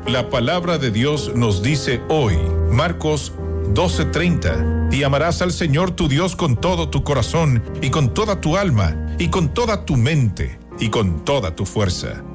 La palabra de Dios nos dice hoy, Marcos 12:30, y amarás al Señor tu Dios con todo tu corazón y con toda tu alma y con toda tu mente y con toda tu fuerza.